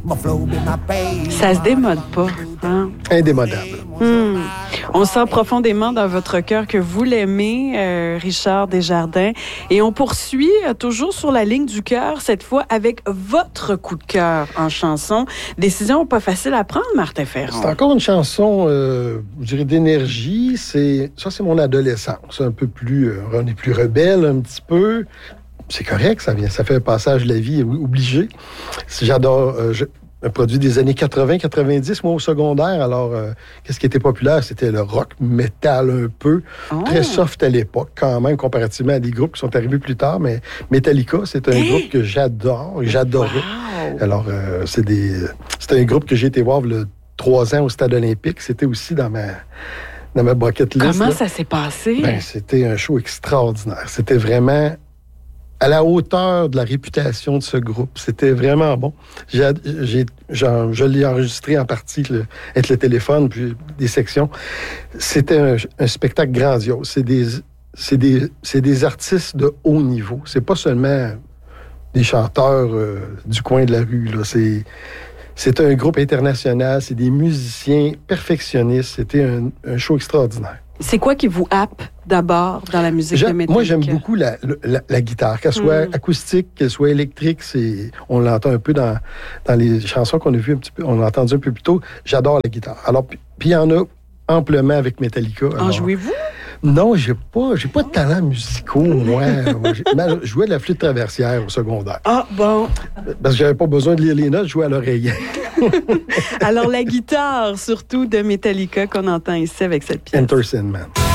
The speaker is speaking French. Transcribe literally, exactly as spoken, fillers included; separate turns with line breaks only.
Ça se démode pas, hein?
Indémodable.
Hum. On sent profondément dans votre cœur que vous l'aimez, euh, Richard Desjardins. Et on poursuit euh, toujours sur la ligne du cœur, cette fois avec votre coup de cœur en chanson. Décision pas facile à prendre, Martin Ferron.
C'est encore une chanson, euh, je dirais, d'énergie. C'est, ça, c'est mon adolescence. Un peu plus, euh, on est plus rebelle un petit peu. C'est correct, ça vient, ça fait un passage de la vie obligé. J'adore... Euh, je, un produit des années quatre-vingts quatre-vingt-dix, moi, au secondaire. Alors, euh, qu'est-ce qui était populaire? C'était le rock metal un peu. Oh. Très soft à l'époque, quand même, comparativement à des groupes qui sont arrivés plus tard. Mais Metallica, c'est un hey! groupe que j'adore, j'adorais. Wow. Alors, euh, c'est, des, c'est un groupe que j'ai été voir il y a trois ans au Stade olympique. C'était aussi dans ma... dans ma bucket list.
Comment
là.
ça s'est passé?
Ben, c'était un show extraordinaire. C'était vraiment... à la hauteur de la réputation de ce groupe. C'était vraiment bon. J'ai, j'ai, genre, je l'ai enregistré en partie le, avec le téléphone, puis des sections. C'était un, un spectacle grandiose. C'est des, c'est, des, c'est des artistes de haut niveau. C'est pas seulement des chanteurs euh, du coin de la rue. Là. C'est, c'est un groupe international. C'est des musiciens perfectionnistes. C'était un, un show extraordinaire.
C'est quoi qui vous happe d'abord dans la musique
j'aime,
de Metallica?
Moi, j'aime beaucoup la, la, la guitare, qu'elle soit mm. acoustique, qu'elle soit électrique. C'est, on l'entend un peu dans, dans les chansons qu'on a vues un petit peu, on l'a entendu un peu plus tôt. J'adore la guitare. Alors, puis il y en a amplement avec Metallica.
En jouez-vous?
Non, j'ai pas, j'ai pas de talent musicaux, moi. Je jouais de la flûte traversière au secondaire.
Ah, bon.
Parce que j'avais pas besoin de lire les notes, je jouais à l'oreille.
Alors, la guitare, surtout de Metallica, qu'on entend ici avec cette pièce.
Enter Sandman.